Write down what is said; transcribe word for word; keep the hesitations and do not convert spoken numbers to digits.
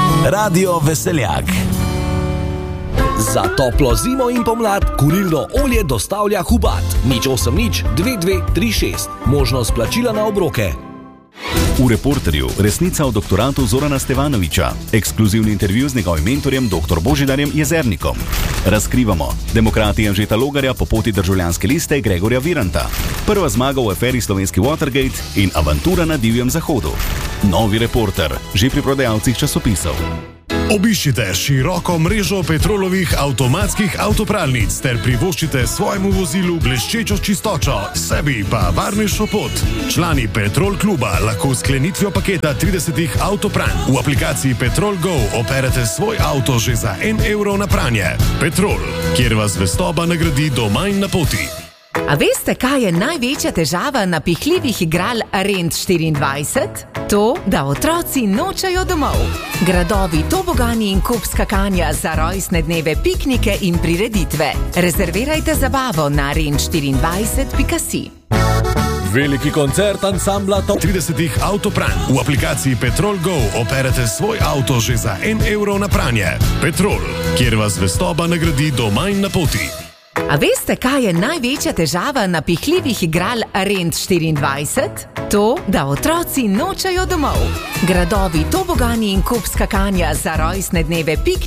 Radio Veseljak. Za toplo zimo in pomlad kurilno olje dostavlja Hubat. nič osem nič dve dve tri šest. Možnost plačila na obroke. V Reporterju resnica o doktoratu Zorana Stevanovića. Ekskluzivni intervju z njegovim mentorjem dr. Božidarjem Jezernikom. Razkrivamo demokrati Anžeta Logarja po poti državljanske liste Gregorja Viranta. Prva zmaga v aferi slovenski Watergate in avantura na divjem zahodu. Novi Reporter, že pri prodajalcih časopisov. Obiščite široko mrežo Petrolovih avtomatskih avtopralnic ter privoščite svojemu vozilu bleščečo čistočo, sebi pa varnejšo pot. Člani Petrol kluba lahko s sklenitvijo paketa tridesetih avtopranj v aplikaciji Petrol Go operete svoj avto že za en evro na pranje. Petrol, kjer vas zvestoba nagradi doma in na poti. A veste, kaj je največja težava napihljivih igral Rent štiriindvajset? To, da otroci nočejo domov. Gradovi, tobogani in kup skakanja za rojstne dneve, piknike in prireditve. Rezervirajte zabavo na rent štiriindvajset pika si. Veliki koncert ansambla top tridesetih avtopranj. V aplikaciji Petrol Go operete svoj avto že za en evro na pranje. Petrol, kjer vas zvestoba nagradi doma in na poti. A veste, kaj je največja težava napihljivih igral Rent štiriindvajset? To, da otroci nočejo domov. Gradovi, tobogani in kup skakanja za rojstne dneve, piknike